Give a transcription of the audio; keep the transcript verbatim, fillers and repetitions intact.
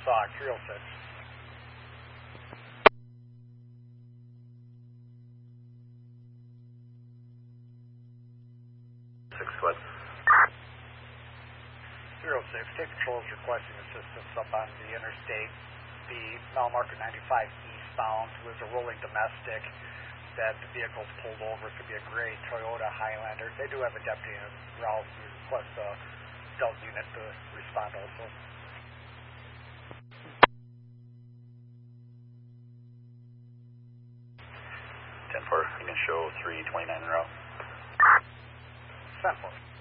Fox, three oh six. Six foot. three oh six, State Patrol is requesting assistance up on the interstate. The mile marker ninety-five eastbound was a rolling domestic that the vehicle's pulled over. It could be a gray Toyota Highlander. They do have a deputy en route. We request a stealth unit to respond also. ten four, you can show three twenty-nine en route. ten four.